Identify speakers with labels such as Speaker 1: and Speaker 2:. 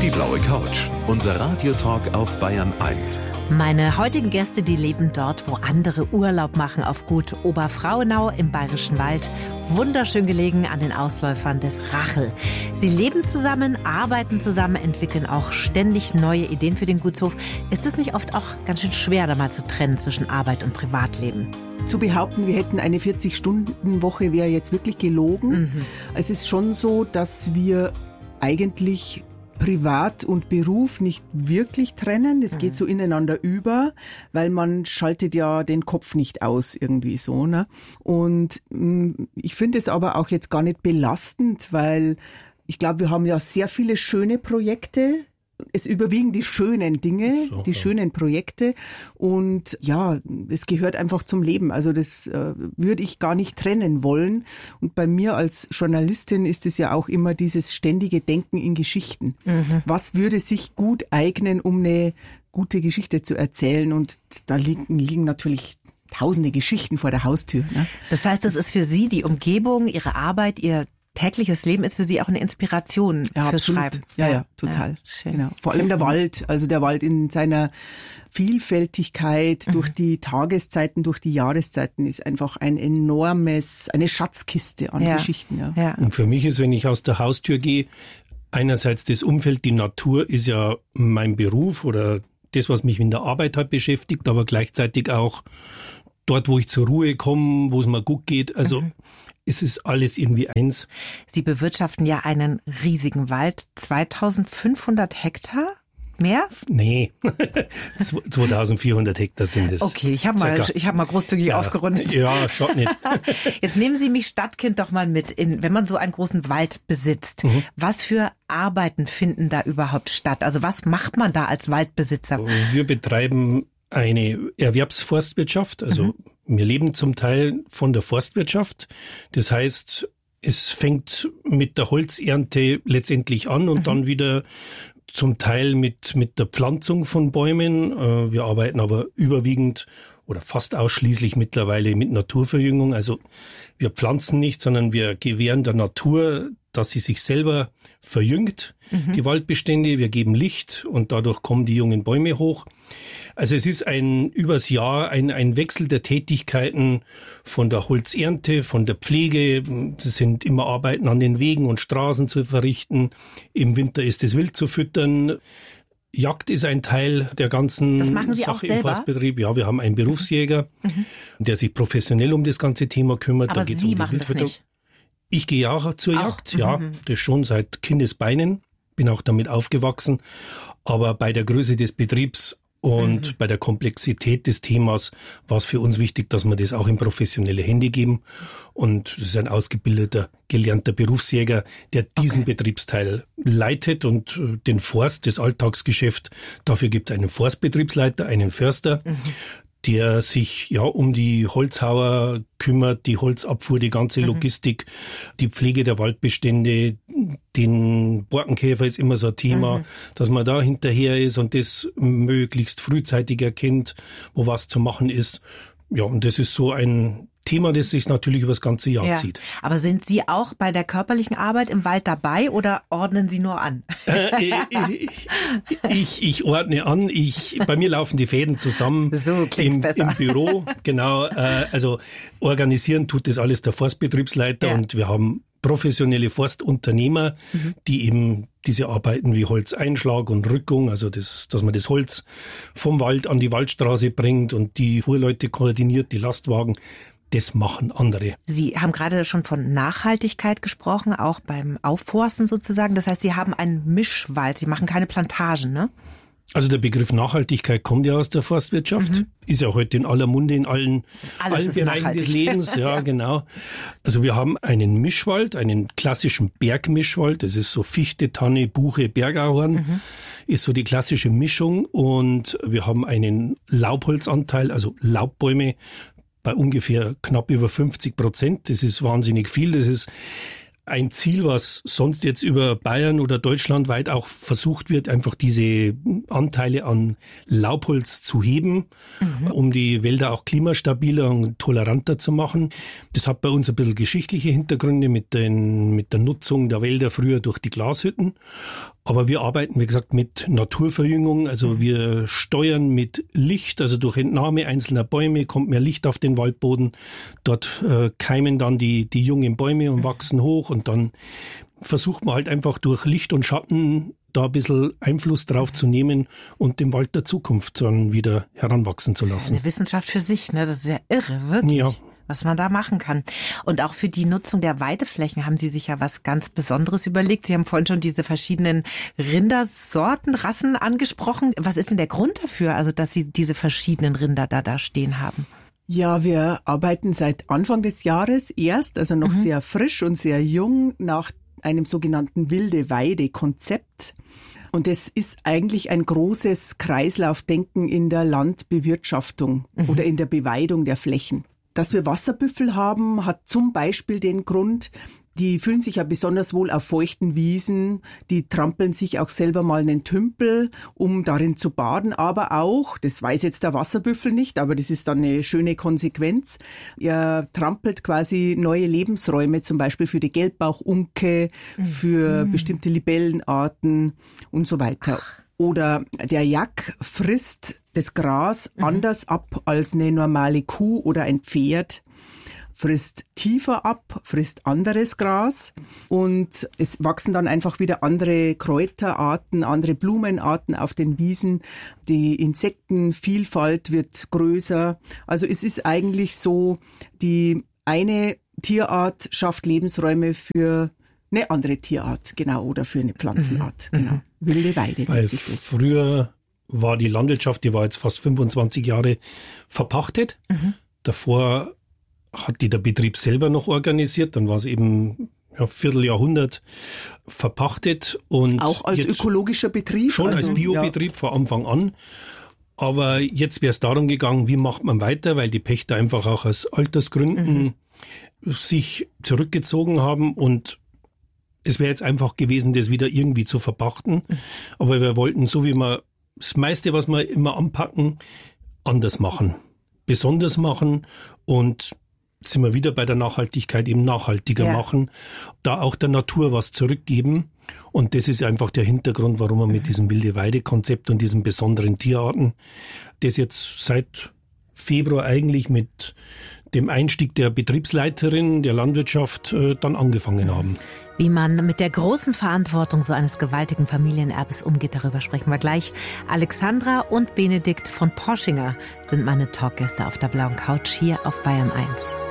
Speaker 1: Die blaue Couch, unser Radiotalk auf Bayern 1.
Speaker 2: Meine heutigen Gäste, die leben dort, wo andere Urlaub machen, auf Gut Oberfrauenau im Bayerischen Wald. Wunderschön gelegen an den Ausläufern des Rachel. Sie leben zusammen, arbeiten zusammen, entwickeln auch ständig neue Ideen für den Gutshof. Ist es nicht oft auch ganz schön schwer, da mal zu trennen zwischen Arbeit und Privatleben?
Speaker 3: Zu behaupten, wir hätten eine 40-Stunden-Woche, wäre jetzt wirklich gelogen. Es ist schon so, dass wir eigentlich Privat und Beruf nicht wirklich trennen. Das geht so ineinander über, weil man schaltet ja den Kopf nicht aus irgendwie so, ne? Und ich finde es aber auch jetzt gar nicht belastend, weil ich glaube, wir haben ja sehr viele schöne Projekte. Es überwiegen die schönen Dinge, die schönen Projekte und ja, es gehört einfach zum Leben. Also das würde ich gar nicht trennen wollen. Und bei mir als Journalistin ist es ja auch immer dieses ständige Denken in Geschichten. Was würde sich gut eignen, um eine gute Geschichte zu erzählen? Und da liegen natürlich tausende Geschichten vor der Haustür. Ne?
Speaker 2: Das heißt, das ist für Sie die Umgebung, Ihre Arbeit, Ihr tägliches Leben ist für Sie auch eine Inspiration fürs Schreiben.
Speaker 3: Ja, total.
Speaker 2: Ja,
Speaker 3: genau. Vor allem der Wald, also der Wald in seiner Vielfältigkeit durch die Tageszeiten, durch die Jahreszeiten ist einfach eine Schatzkiste an Geschichten. Ja.
Speaker 4: Und für mich ist, wenn ich aus der Haustür gehe, einerseits das Umfeld, die Natur ist ja mein Beruf oder das, was mich in der Arbeit halt beschäftigt, aber gleichzeitig auch dort, wo ich zur Ruhe komme, wo es mir gut geht. Also es ist alles irgendwie eins.
Speaker 2: Sie bewirtschaften ja einen riesigen Wald, 2500 Hektar? Mehr?
Speaker 4: Nee, 2400 Hektar sind es.
Speaker 2: Okay, ich hab mal großzügig aufgerundet.
Speaker 4: Ja, schon nicht.
Speaker 2: Jetzt nehmen Sie mich Stadtkind doch mal mit, wenn man so einen großen Wald besitzt. Was für Arbeiten finden da überhaupt statt? Also was macht man da als Waldbesitzer?
Speaker 4: Wir betreiben eine Erwerbsforstwirtschaft, also wir leben zum Teil von der Forstwirtschaft. Das heißt, es fängt mit der Holzernte letztendlich an und dann wieder zum Teil mit der Pflanzung von Bäumen. Wir arbeiten aber überwiegend oder fast ausschließlich mittlerweile mit Naturverjüngung. Also wir pflanzen nicht, sondern wir gewähren der Natur, dass sie sich selber verjüngt, die Waldbestände. Wir geben Licht und dadurch kommen die jungen Bäume hoch. Also es ist übers Jahr ein Wechsel der Tätigkeiten von der Holzernte, von der Pflege. Das sind immer Arbeiten an den Wegen und Straßen zu verrichten. Im Winter ist es Wild zu füttern. Jagd ist ein Teil der ganzen Sache im Forstbetrieb. Ja, wir haben einen Berufsjäger, der sich professionell um das ganze Thema kümmert.
Speaker 2: Aber
Speaker 4: da geht's
Speaker 2: Sie
Speaker 4: um die
Speaker 2: machen das nicht?
Speaker 4: Ich gehe auch zur Jagd, ja, das schon seit Kindesbeinen, bin auch damit aufgewachsen. Aber bei der Größe des Betriebs und bei der Komplexität des Themas war es für uns wichtig, dass wir das auch in professionelle Hände geben. Und das ist ein ausgebildeter, gelernter Berufsjäger, der diesen Betriebsteil leitet und den Forst, das Alltagsgeschäft, dafür gibt es einen Forstbetriebsleiter, einen Förster, der sich ja um die Holzhauer kümmert, die Holzabfuhr, die ganze Logistik, die Pflege der Waldbestände, den Borkenkäfer ist immer so ein Thema, dass man da hinterher ist und das möglichst frühzeitig erkennt, wo was zu machen ist. Ja, und das ist so ein Thema, das sich natürlich über das ganze Jahr zieht.
Speaker 2: Aber sind Sie auch bei der körperlichen Arbeit im Wald dabei oder ordnen Sie nur an?
Speaker 4: Ich ordne an. Bei mir laufen die Fäden zusammen
Speaker 2: so klingt's besser.
Speaker 4: Im Büro. Genau. Also organisieren tut das alles der Forstbetriebsleiter und wir haben professionelle Forstunternehmer, die eben diese Arbeiten wie Holzeinschlag und Rückung, also dass man das Holz vom Wald an die Waldstraße bringt und die Fuhrleute koordiniert, die Lastwagen, das machen andere.
Speaker 2: Sie haben gerade schon von Nachhaltigkeit gesprochen, auch beim Aufforsten sozusagen. Das heißt, Sie haben einen Mischwald, Sie machen keine Plantagen, ne?
Speaker 4: Also der Begriff Nachhaltigkeit kommt ja aus der Forstwirtschaft, ist ja heute in aller Munde, in allen Bereichen des Lebens, ja genau. Also wir haben einen Mischwald, einen klassischen Bergmischwald, das ist so Fichte, Tanne, Buche, Bergahorn, ist so die klassische Mischung und wir haben einen Laubholzanteil, also Laubbäume, bei ungefähr knapp über 50%. Das ist wahnsinnig viel. Das ist ein Ziel, was sonst jetzt über Bayern oder deutschlandweit auch versucht wird, einfach diese Anteile an Laubholz zu heben, um die Wälder auch klimastabiler und toleranter zu machen. Das hat bei uns ein bisschen geschichtliche Hintergründe mit der Nutzung der Wälder früher durch die Glashütten. Aber wir arbeiten, wie gesagt, mit Naturverjüngung. Also wir steuern mit Licht, also durch Entnahme einzelner Bäume kommt mehr Licht auf den Waldboden. Dort keimen dann die jungen Bäume und wachsen hoch. Und dann versucht man halt einfach durch Licht und Schatten da ein bisschen Einfluss drauf zu nehmen und den Wald der Zukunft dann wieder heranwachsen zu lassen.
Speaker 2: Das ist eine Wissenschaft für sich, ne? Das ist ja irre, wirklich. Ja. Was man da machen kann. Und auch für die Nutzung der Weideflächen haben Sie sich ja was ganz Besonderes überlegt. Sie haben vorhin schon diese verschiedenen Rindersorten, Rassen angesprochen. Was ist denn der Grund dafür, also dass Sie diese verschiedenen Rinder da stehen haben?
Speaker 3: Ja, wir arbeiten seit Anfang des Jahres erst, also noch sehr frisch und sehr jung, nach einem sogenannten Wilde-Weide-Konzept. Und es ist eigentlich ein großes Kreislaufdenken in der Landbewirtschaftung oder in der Beweidung der Flächen. Dass wir Wasserbüffel haben, hat zum Beispiel den Grund, die fühlen sich ja besonders wohl auf feuchten Wiesen, die trampeln sich auch selber mal einen Tümpel, um darin zu baden, aber auch, das weiß jetzt der Wasserbüffel nicht, aber das ist dann eine schöne Konsequenz, er trampelt quasi neue Lebensräume, zum Beispiel für die Gelbbauchunke, für bestimmte Libellenarten und so weiter. Oder der Jack frisst das Gras anders ab als eine normale Kuh oder ein Pferd, frisst tiefer ab, frisst anderes Gras und es wachsen dann einfach wieder andere Kräuterarten, andere Blumenarten auf den Wiesen. Die Insektenvielfalt wird größer. Also es ist eigentlich so, die eine Tierart schafft Lebensräume für eine andere Tierart, genau, oder für eine Pflanzenart, genau. Wilde Weide.
Speaker 4: Weil früher war die Landwirtschaft, die war jetzt fast 25 Jahre verpachtet. Davor hat die der Betrieb selber noch organisiert, dann war es eben Vierteljahrhundert verpachtet. Und
Speaker 3: auch als ökologischer Betrieb?
Speaker 4: Schon also, als Biobetrieb von Anfang an. Aber jetzt wäre es darum gegangen, wie macht man weiter, weil die Pächter einfach auch aus Altersgründen sich zurückgezogen haben und es wäre jetzt einfach gewesen, das wieder irgendwie zu verpachten. Aber wir wollten, so wie wir das meiste, was wir immer anpacken, anders machen. Besonders machen und sind wir wieder bei der Nachhaltigkeit, eben nachhaltiger machen. Da auch der Natur was zurückgeben. Und das ist einfach der Hintergrund, warum wir mit diesem Wilde-Weide-Konzept und diesen besonderen Tierarten, das jetzt seit Februar eigentlich mit dem Einstieg der Betriebsleiterin der Landwirtschaft dann angefangen haben.
Speaker 2: Wie man mit der großen Verantwortung so eines gewaltigen Familienerbes umgeht, darüber sprechen wir gleich. Alexandra und Benedikt von Poschinger sind meine Talkgäste auf der blauen Couch hier auf Bayern 1.